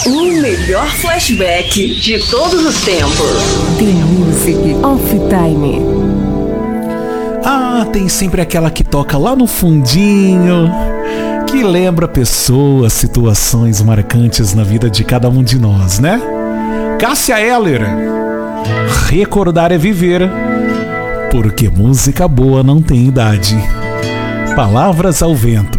O melhor flashback de todos os tempos. The Music of Time. Ah, tem sempre aquela que toca lá no fundinho, que lembra pessoas, situações marcantes na vida de cada um de nós, né? Cássia Eller, recordar é viver, porque música boa não tem idade. Palavras ao vento.